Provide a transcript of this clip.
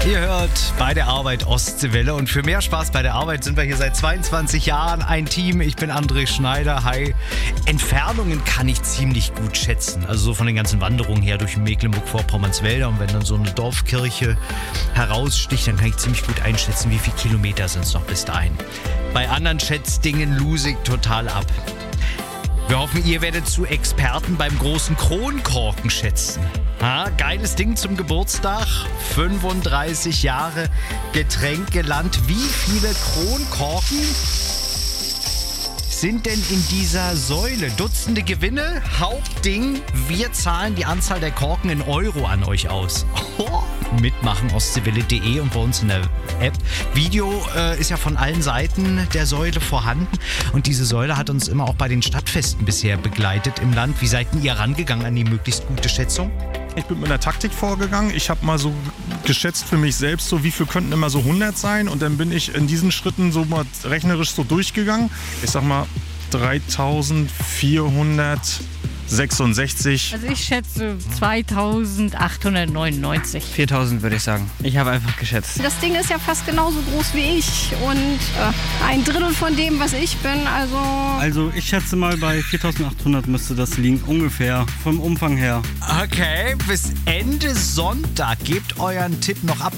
Ihr hört bei der Arbeit Ostseewelle und für mehr Spaß bei der Arbeit sind wir hier seit 22 Jahren ein Team. Ich bin André Schneider. Hi. Entfernungen kann ich ziemlich gut schätzen. Also so von den ganzen Wanderungen her durch Mecklenburg-Vorpommerns Wälder. Und wenn dann so eine Dorfkirche heraussticht, dann kann ich ziemlich gut einschätzen, wie viele Kilometer sind es noch bis dahin. Bei anderen Schätzdingen lose ich total ab. Wir hoffen, ihr werdet zu Experten beim großen Kronkorken schätzen. Geiles Ding zum Geburtstag. 35 Jahre Getränkeland. Wie viele Kronkorken sind denn in dieser Säule? Dutzende Gewinne. Hauptding, wir zahlen die Anzahl der Korken in Euro an euch aus. Mitmachen ostseewelle.de und bei uns in der App. Video ist ja von allen Seiten der Säule vorhanden und diese Säule hat uns immer auch bei den Stadtfesten bisher begleitet im Land. Wie seid ihr rangegangen an die möglichst gute Schätzung? Ich bin mit einer Taktik vorgegangen. Ich habe mal so geschätzt für mich selbst, so wie viel könnten immer so 100 sein und dann bin ich in diesen Schritten so mal rechnerisch so durchgegangen. Ich sag mal 3466. Also ich schätze 2899. 4000 würde ich sagen. Ich habe einfach geschätzt. Das Ding ist ja fast genauso groß wie ich und ein Drittel von dem, was ich bin. Also ich schätze mal bei 4800 müsste das liegen, ungefähr vom Umfang her. Okay, bis Ende Sonntag gebt euren Tipp noch ab.